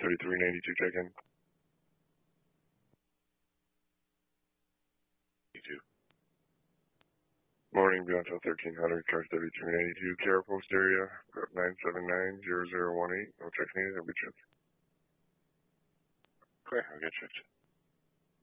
3392 check-in. You too. Morning, Beyonce 1300, car 3392, Care Post area, 979-0018. No checks needed, I'll be checked. Okay, I'll get checked.